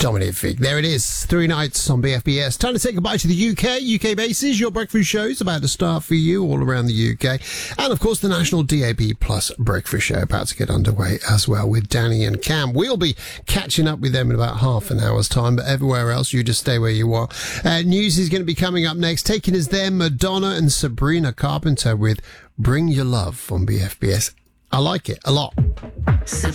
Dominic Fig. There it is. 3 nights on BFBS. Time to say goodbye to the UK. UK Bases, your breakfast show's about to start for you all around the UK. And, of course, the national DAB Plus breakfast show about to get underway as well with Danny and Cam. We'll be catching up with them in about half an hour's time, but everywhere else, you just stay where you are. News is going to be coming up next. Taking us there, Madonna and Sabrina Carpenter with Bring Your Love on BFBS. I like it a lot.